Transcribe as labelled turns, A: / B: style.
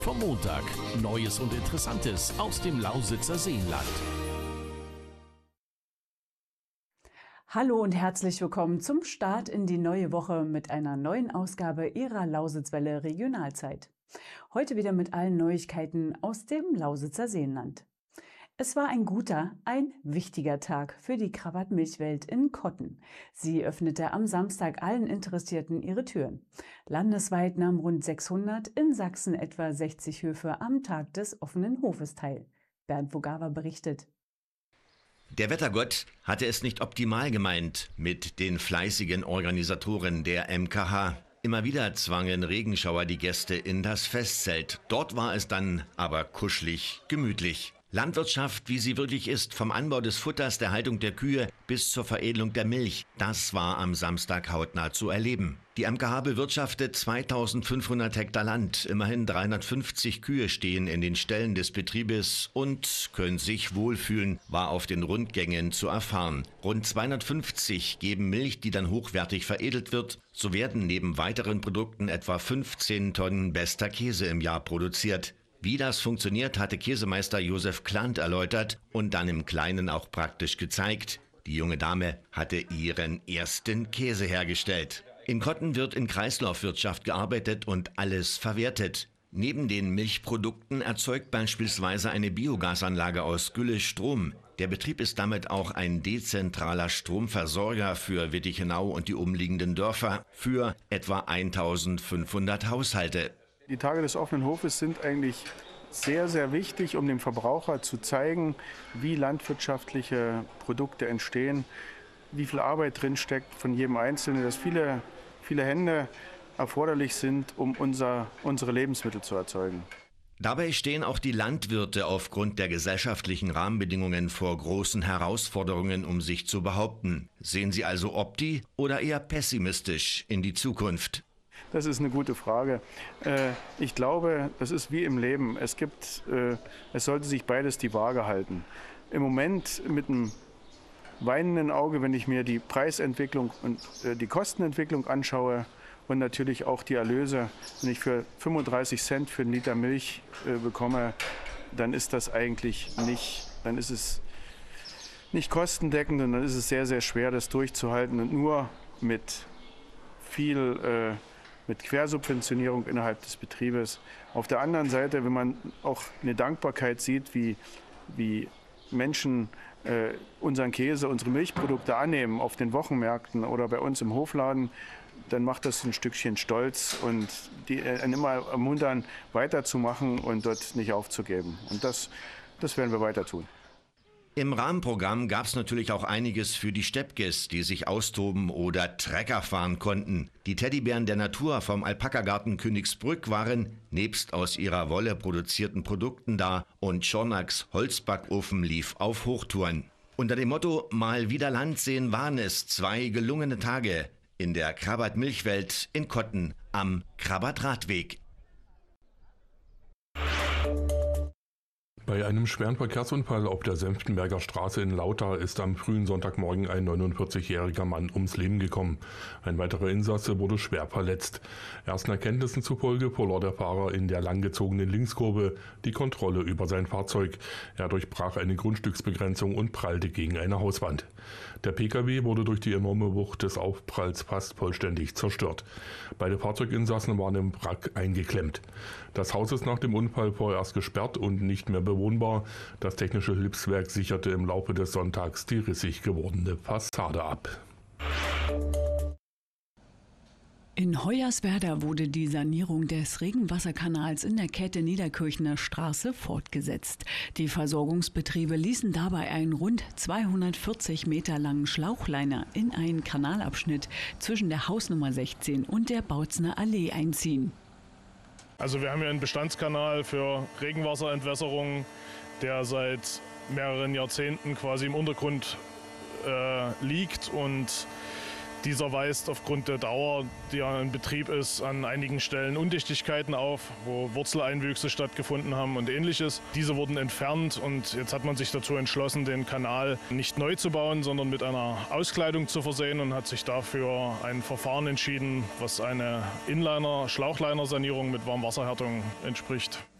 A: Vom Montag. Neues und Interessantes aus dem Lausitzer Seenland.
B: Hallo und herzlich willkommen zum Start in die neue Woche mit einer neuen Ausgabe Ihrer Lausitzwelle Regionalzeit. Heute wieder mit allen Neuigkeiten aus dem Lausitzer Seenland. Es war ein guter, ein wichtiger Tag für die Krabat-Milchwelt in Kotten. Sie öffnete am Samstag allen Interessierten ihre Türen. Landesweit nahmen rund 600, in Sachsen etwa 60 Höfe am Tag des offenen Hofes teil. Bernd Vogawa berichtet.
C: Der Wettergott hatte es nicht optimal gemeint mit den fleißigen Organisatoren der MKH. Immer wieder zwangen Regenschauer die Gäste in das Festzelt. Dort war es dann aber kuschelig, gemütlich. Landwirtschaft, wie sie wirklich ist, vom Anbau des Futters, der Haltung der Kühe bis zur Veredelung der Milch, das war am Samstag hautnah zu erleben. Die MKH bewirtschaftet 2500 Hektar Land, immerhin 350 Kühe stehen in den Ställen des Betriebes und können sich wohlfühlen, war auf den Rundgängen zu erfahren. Rund 250 geben Milch, die dann hochwertig veredelt wird. So werden neben weiteren Produkten etwa 15 Tonnen bester Käse im Jahr produziert. Wie das funktioniert, hatte Käsemeister Josef Klant erläutert und dann im Kleinen auch praktisch gezeigt. Die junge Dame hatte ihren ersten Käse hergestellt. In Kotten wird in Kreislaufwirtschaft gearbeitet und alles verwertet. Neben den Milchprodukten erzeugt beispielsweise eine Biogasanlage aus Gülle Strom. Der Betrieb ist damit auch ein dezentraler Stromversorger für Wittichenau und die umliegenden Dörfer für etwa 1500 Haushalte.
D: Die Tage des offenen Hofes sind eigentlich sehr, sehr wichtig, um dem Verbraucher zu zeigen, wie landwirtschaftliche Produkte entstehen, wie viel Arbeit drinsteckt von jedem Einzelnen, dass viele Hände erforderlich sind, um unsere Lebensmittel zu erzeugen.
C: Dabei stehen auch die Landwirte aufgrund der gesellschaftlichen Rahmenbedingungen vor großen Herausforderungen, um sich zu behaupten. Sehen Sie also opti- oder eher pessimistisch in die Zukunft?
D: Das ist eine gute Frage. Ich glaube, das ist wie im Leben. Es sollte sich beides die Waage halten. Im Moment mit einem weinenden Auge, wenn ich mir die Preisentwicklung und die Kostenentwicklung anschaue und natürlich auch die Erlöse, wenn ich für 35 Cent für einen Liter Milch bekomme, dann ist das eigentlich dann ist es nicht kostendeckend und dann ist es sehr, sehr schwer, das durchzuhalten und nur mit Quersubventionierung innerhalb des Betriebes. Auf der anderen Seite, wenn man auch eine Dankbarkeit sieht, wie Menschen unseren Käse, unsere Milchprodukte annehmen auf den Wochenmärkten oder bei uns im Hofladen, dann macht das ein Stückchen Stolz und die immer ermuntern, weiterzumachen und dort nicht aufzugeben. Und das werden wir weiter tun.
C: Im Rahmenprogramm gab es natürlich auch einiges für die Steppkes, die sich austoben oder Trecker fahren konnten. Die Teddybären der Natur vom Alpakagarten Königsbrück waren nebst aus ihrer Wolle produzierten Produkten da und Schornacks Holzbackofen lief auf Hochtouren. Unter dem Motto Mal wieder Land sehen waren es 2 gelungene Tage in der Krabat-Milchwelt in Kotten am Krabat-Radweg.
E: Bei einem schweren Verkehrsunfall auf der Senftenberger Straße in Lauter ist am frühen Sonntagmorgen ein 49-jähriger Mann ums Leben gekommen. Ein weiterer Insasse wurde schwer verletzt. Ersten Erkenntnissen zufolge verlor der Fahrer in der langgezogenen Linkskurve die Kontrolle über sein Fahrzeug. Er durchbrach eine Grundstücksbegrenzung und prallte gegen eine Hauswand. Der Pkw wurde durch die enorme Wucht des Aufpralls fast vollständig zerstört. Beide Fahrzeuginsassen waren im Wrack eingeklemmt. Das Haus ist nach dem Unfall vorerst gesperrt und nicht mehr bewohnbar. Das Technische Hilfswerk sicherte im Laufe des Sonntags die rissig gewordene Fassade ab.
B: In Hoyerswerda wurde die Sanierung des Regenwasserkanals in der Kette Niederkirchner Straße fortgesetzt. Die Versorgungsbetriebe ließen dabei einen rund 240 Meter langen Schlauchleiner in einen Kanalabschnitt zwischen der Hausnummer 16 und der Bautzner Allee einziehen.
F: Also wir haben hier einen Bestandskanal für Regenwasserentwässerung, der seit mehreren Jahrzehnten quasi im Untergrund liegt und Dieser weist aufgrund der Dauer, die er in Betrieb ist, an einigen Stellen Undichtigkeiten auf, wo Wurzeleinwüchse stattgefunden haben und Ähnliches. Diese wurden entfernt und jetzt hat man sich dazu entschlossen, den Kanal nicht neu zu bauen, sondern mit einer Auskleidung zu versehen und hat sich dafür ein Verfahren entschieden, was eine Schlauchliner-Sanierung mit Warmwasserhärtung entspricht.